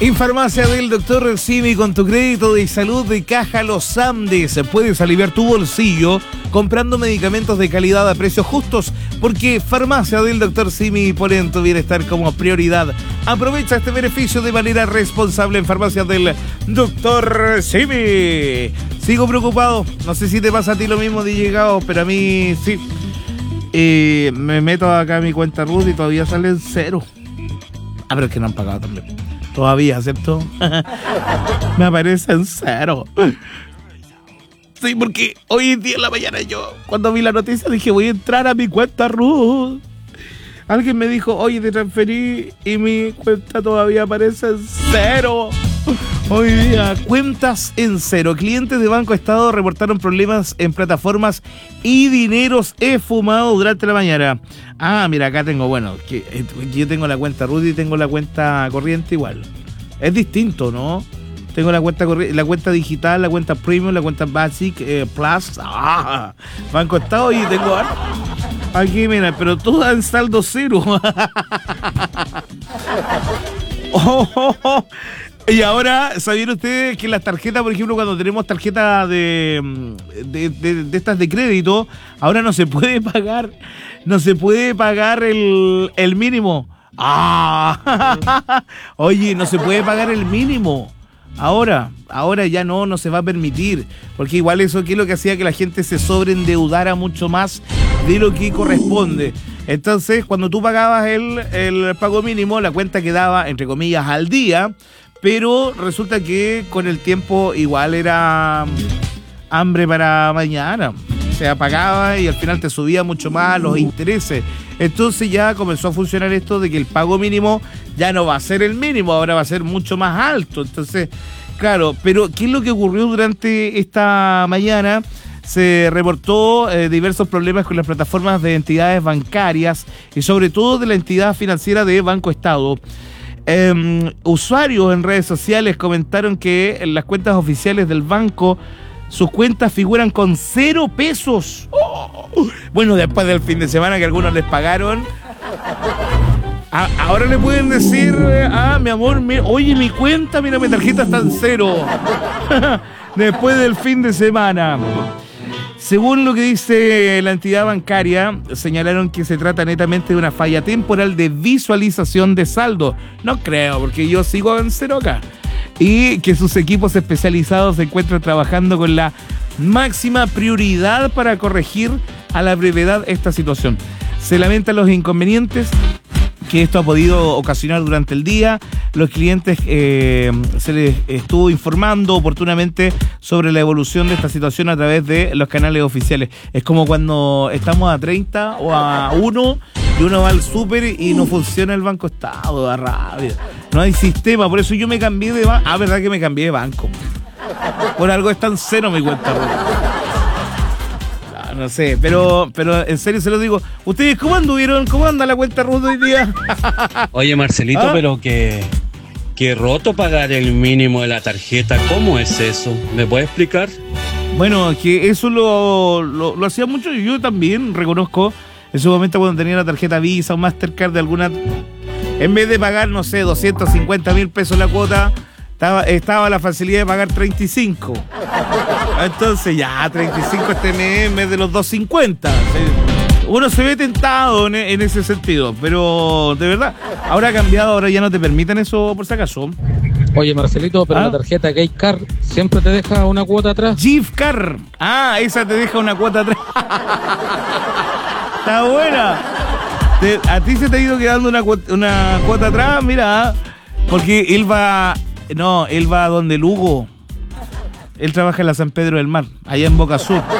En Farmacia del Dr. Simi, con tu crédito de salud de Caja Los Andes, puedes aliviar tu bolsillo comprando medicamentos de calidad a precios justos, porque Farmacia del Dr. Simi pone en tu bienestar como prioridad. Aprovecha este beneficio de manera responsable en Farmacia del Dr. Simi. Sigo preocupado, no sé si te pasa a ti lo mismo de llegado, pero a mí sí. Me meto acá a mi cuenta RUT y todavía sale en cero. Pero es que no han pagado también. Todavía, ¿cierto? Me aparece en cero. Sí, porque hoy día en la mañana yo, cuando vi la noticia, dije, voy a entrar a mi cuenta RUT. Alguien me dijo, oye, te transferí y mi cuenta todavía aparece en cero. Hoy día, cuentas en cero. Clientes de Banco Estado reportaron problemas en plataformas y dineros esfumados durante la mañana. Ah, mira, acá tengo, bueno, que yo tengo la cuenta RUT y tengo la cuenta corriente igual. Es distinto, ¿no? Tengo la cuenta digital, la cuenta premium, la cuenta basic, plus, Banco Estado, y tengo aquí, mira, pero todas en saldo cero. Y ahora, ¿sabían ustedes que las tarjetas, por ejemplo, cuando tenemos tarjeta de estas de crédito, ahora no se puede pagar el mínimo? Oye, no se puede pagar el mínimo. Ahora ya no se va a permitir, porque igual eso que es lo que hacía que la gente se sobreendeudara mucho más de lo que corresponde. Entonces, cuando tú pagabas el pago mínimo, la cuenta quedaba, entre comillas, al día, pero resulta que con el tiempo igual era hambre para mañana. Se pagaba y al final te subía mucho más los intereses. Entonces ya comenzó a funcionar esto de que el pago mínimo ya no va a ser el mínimo, ahora va a ser mucho más alto. Entonces, claro, pero ¿qué es lo que ocurrió durante esta mañana? Se reportó diversos problemas con las plataformas de entidades bancarias y sobre todo de la entidad financiera de Banco Estado. Usuarios en redes sociales comentaron que en las cuentas oficiales del banco sus cuentas figuran con 0 pesos. Bueno, después del fin de semana que algunos les pagaron, ahora le pueden decir, mi amor, oye, mi cuenta, mira, mi tarjeta está en 0. Después del fin de semana. Según lo que dice la entidad bancaria, señalaron que se trata netamente de una falla temporal de visualización de saldo. No creo, porque yo sigo en 0 acá. Y que sus equipos especializados se encuentran trabajando con la máxima prioridad para corregir a la brevedad esta situación. Se lamentan los inconvenientes que esto ha podido ocasionar durante el día. Los clientes se les estuvo informando oportunamente sobre la evolución de esta situación a través de los canales oficiales. Es como cuando estamos a 30 o a 1 y uno va al súper y no funciona el Banco Estado, da rabia. No hay sistema, por eso yo me cambié de banco. Verdad que me cambié de banco. Por algo está en 0 mi cuenta. No sé, pero en serio se los digo. ¿Ustedes cómo anduvieron? ¿Cómo anda la cuenta RUT hoy día? Oye, Marcelito, pero que roto pagar el mínimo de la tarjeta. ¿Cómo es eso? ¿Me puedes explicar? Bueno, que eso lo hacía mucho. Yo también reconozco. En su momento cuando tenía la tarjeta Visa o Mastercard de alguna... En vez de pagar, no sé, 250,000 pesos la cuota, estaba la facilidad de pagar 35. Entonces ya, 35 este mes en vez de los 250. Uno se ve tentado en ese sentido, pero de verdad, ahora ha cambiado, ahora ya no te permiten eso por si acaso. Oye, Marcelito, pero la tarjeta Gift Card siempre te deja una cuota atrás. Gift Card. Esa te deja una cuota atrás. Está buena. A ti se te ha ido quedando una cuota atrás, mira, porque él va donde Lugo. Él trabaja en la San Pedro del Mar, allá en Boca Sur.